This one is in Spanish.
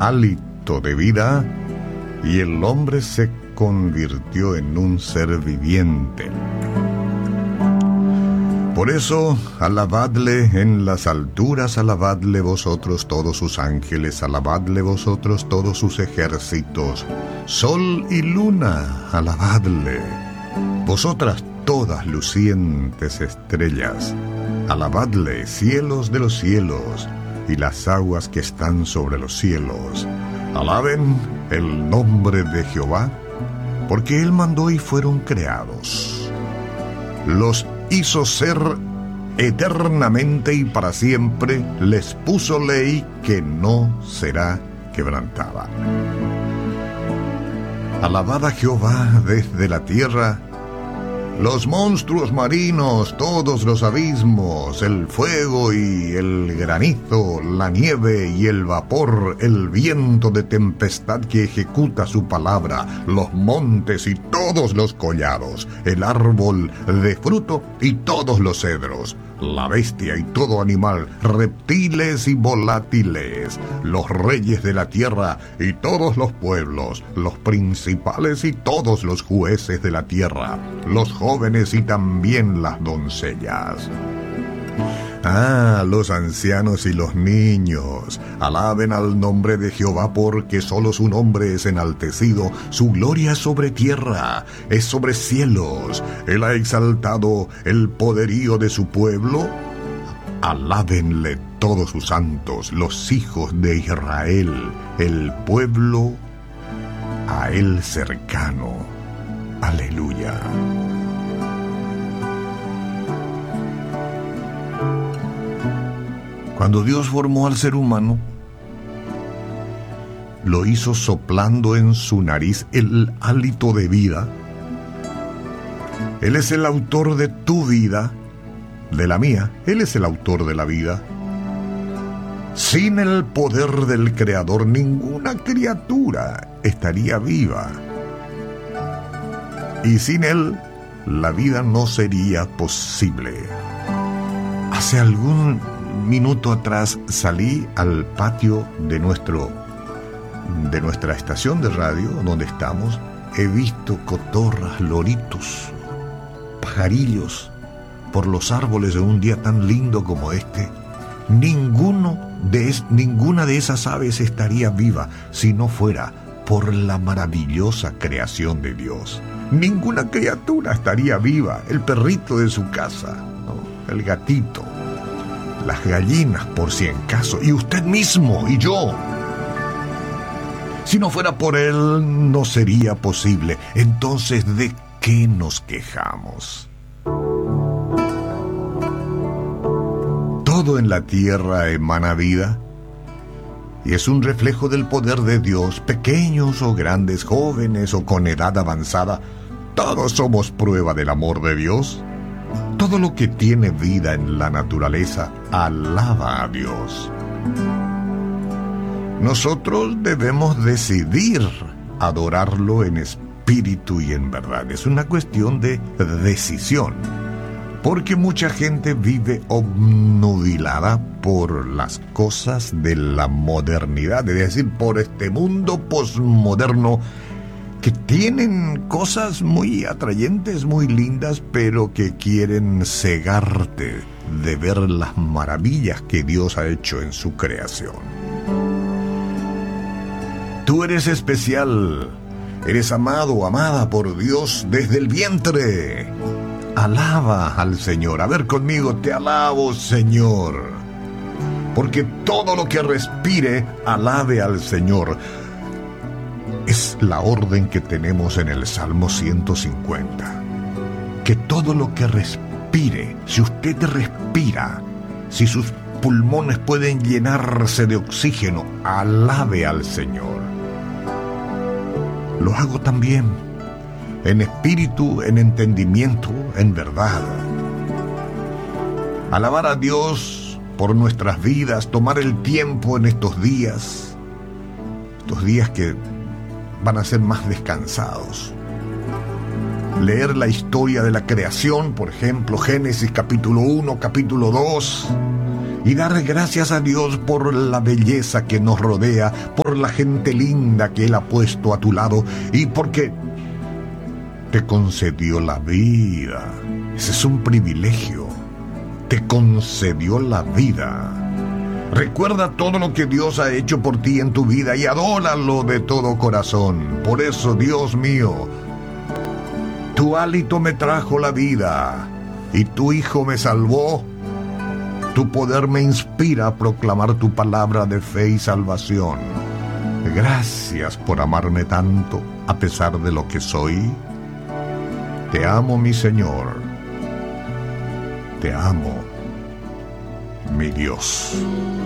hálito de vida y el hombre se convirtió en un ser viviente. Por eso, alabadle en las alturas, alabadle vosotros todos sus ángeles, alabadle vosotros todos sus ejércitos, sol y luna, alabadle. Vosotras todas lucientes estrellas, alabadle, cielos de los cielos, y las aguas que están sobre los cielos. Alaben el nombre de Jehová, porque Él mandó y fueron creados. Los hizo ser eternamente y para siempre, les puso ley que no será quebrantada. Alabad a Jehová desde la tierra, los monstruos marinos, todos los abismos, el fuego y el granizo, la nieve y el vapor, el viento de tempestad que ejecuta su palabra, los montes y todos los collados, el árbol de fruto y todos los cedros, la bestia y todo animal, reptiles y volátiles, los reyes de la tierra y todos los pueblos, los principales y todos los jueces de la tierra, los jóvenes y también las doncellas. Los ancianos y los niños, alaben al nombre de Jehová, porque solo su nombre es enaltecido, su gloria es sobre tierra, es sobre cielos. Él ha exaltado el poderío de su pueblo. Alábenle todos sus santos, los hijos de Israel, el pueblo a él cercano. Aleluya. Cuando Dios formó al ser humano, lo hizo soplando en su nariz el hálito de vida. Él es el autor de tu vida, de la mía. Él es el autor de la vida. Sin el poder del Creador, ninguna criatura estaría viva. Y sin Él, la vida no sería posible. Hace algún minuto atrás salí al patio de nuestra estación de radio donde estamos. He visto cotorras, loritos, pajarillos por los árboles de un día tan lindo como este. Ninguna de esas aves estaría viva si no fuera por la maravillosa creación de Dios. Ninguna criatura estaría viva. El perrito de su casa, ¿no? El gatito, las gallinas por si en caso, y usted mismo y yo. Si no fuera por Él, no sería posible. Entonces, ¿de qué nos quejamos? Todo en la tierra emana vida y es un reflejo del poder de Dios. Pequeños o grandes, jóvenes o con edad avanzada, todos somos prueba del amor de Dios. Todo lo que tiene vida en la naturaleza alaba a Dios. Nosotros debemos decidir adorarlo en espíritu y en verdad. Es una cuestión de decisión, porque mucha gente vive obnubilada por las cosas de la modernidad, es decir, por este mundo posmoderno, que tienen cosas muy atrayentes, muy lindas, pero que quieren cegarte de ver las maravillas que Dios ha hecho en su creación. Tú eres especial, eres amado o amada por Dios desde el vientre. Alaba al Señor. A ver conmigo, te alabo, Señor. Porque todo lo que respire, alabe al Señor. Es la orden que tenemos en el Salmo 150. Que todo lo que respire, si usted respira, si sus pulmones pueden llenarse de oxígeno, alabe al Señor. Lo hago también, en espíritu, en entendimiento, en verdad. Alabar a Dios por nuestras vidas, tomar el tiempo en estos días que van a ser más descansados. Leer la historia de la creación, por ejemplo, Génesis capítulo 1, capítulo 2, y dar gracias a Dios por la belleza que nos rodea, por la gente linda que Él ha puesto a tu lado y porque te concedió la vida. Ese es un privilegio. Te concedió la vida. Recuerda todo lo que Dios ha hecho por ti en tu vida y adóralo de todo corazón. Por eso, Dios mío, tu hálito me trajo la vida y tu Hijo me salvó. Tu poder me inspira a proclamar tu palabra de fe y salvación. Gracias por amarme tanto a pesar de lo que soy. Te amo, mi Señor. Te amo, mi Dios.